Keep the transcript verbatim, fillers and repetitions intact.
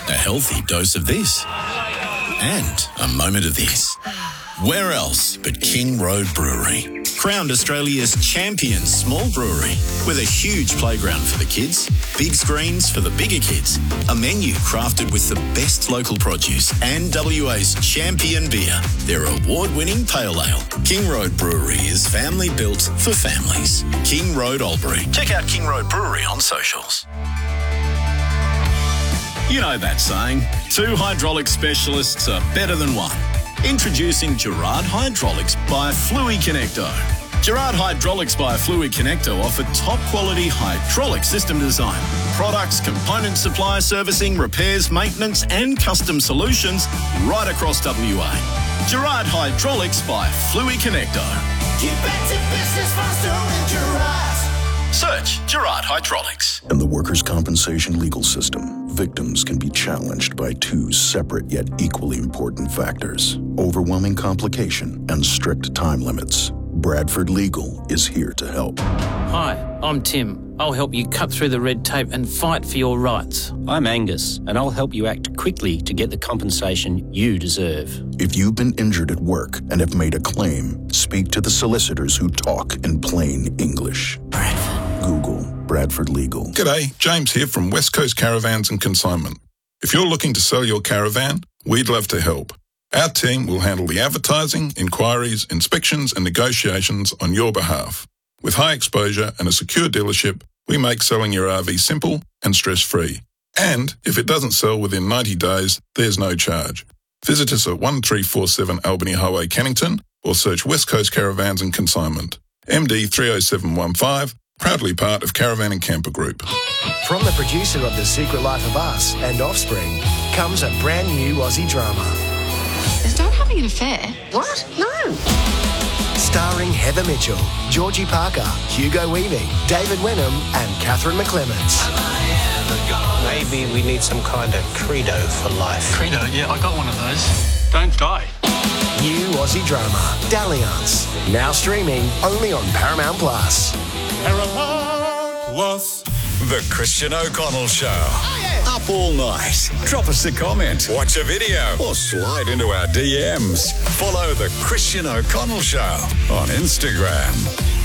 a healthy dose of this, and a moment of this. Where else but King Road Brewery? Crowned Australia's champion small brewery with a huge playground for the kids, big screens for the bigger kids, a menu crafted with the best local produce and W A's champion beer, their award-winning pale ale. King Road Brewery is family built for families. King Road Albury. Check out King Road Brewery on socials. You know that saying, two hydraulic specialists are better than one. Introducing Gerard Hydraulics by Fluid Connecto. Gerard Hydraulics by Fluid Connecto offer top-quality hydraulic system design, products, component supply, servicing, repairs, maintenance and custom solutions right across W A. Gerard Hydraulics by Fluid Connecto. Get back to business faster with Gerard. Search Gerard Hydraulics. In the workers' compensation legal system, victims can be challenged by two separate yet equally important factors: overwhelming complication and strict time limits. Bradford Legal is here to help. Hi, I'm Tim. I'll help you cut through the red tape and fight for your rights. I'm Angus, and I'll help you act quickly to get the compensation you deserve. If you've been injured at work and have made a claim, speak to the solicitors who talk in plain English. Bradford. Google Bradford Legal. G'day, James here from West Coast Caravans and Consignment. If you're looking to sell your caravan, we'd love to help. Our team will handle the advertising, inquiries, inspections and negotiations on your behalf. With high exposure and a secure dealership, we make selling your R V simple and stress-free. And if it doesn't sell within ninety days, there's no charge. Visit us at one three four seven Albany Highway, Cannington, or search West Coast Caravans and Consignment. M D three oh seven one five, proudly part of Caravan and Camper Group. From the producer of The Secret Life of Us and Offspring comes a brand new Aussie drama. Is Dad having an affair? What? No. Starring Heather Mitchell, Georgie Parker, Hugo Weaving, David Wenham and Catherine McClements. Maybe we need some kind of credo for life. Credo? Yeah, I got one of those. Don't die. New Aussie drama, Dalliance. Now streaming only on Paramount Plus. Paramount Plus. The Christian O'Connell Show. Oh, yeah. Up all night. Drop us a comment, watch a video, or slide into our D Ms. Follow The Christian O'Connell Show on Instagram.